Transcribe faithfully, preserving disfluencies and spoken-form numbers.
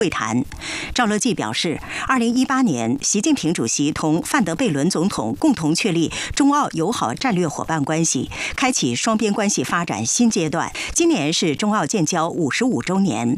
会谈。赵乐际表示，二零一八年，习近平主席同范德贝伦总统共同确立中澳友好战略伙伴关系，开启双边关系发展新阶段。今年是中澳建交五十五周年，